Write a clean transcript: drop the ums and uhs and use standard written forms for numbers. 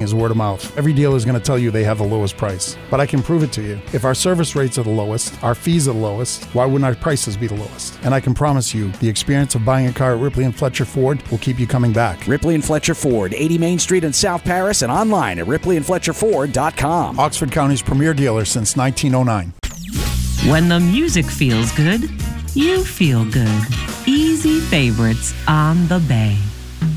is word of mouth. Every dealer is going to tell you they have the lowest price. But I can prove it to you. If our service rates are the lowest, our fees are the lowest, why wouldn't our prices be the lowest? And I can promise you, the experience of buying a car at Ripley and Fletcher Ford will keep you coming back. Ripley and Fletcher Ford, 80 Main Street in South Paris, and online at ripleyandfletcherford.com. Oxford County's premier dealer since 1909. When the music feels good, you feel good. Easy Favorites on the Bay.